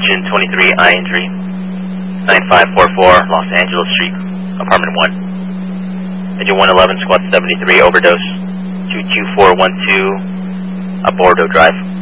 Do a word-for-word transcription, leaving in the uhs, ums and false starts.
Engine twenty-three I entry, nine five four four, Los Angeles Street, Apartment one. Engine one eleven, Squad seventy-three, overdose, two two four one two, Abordo Drive.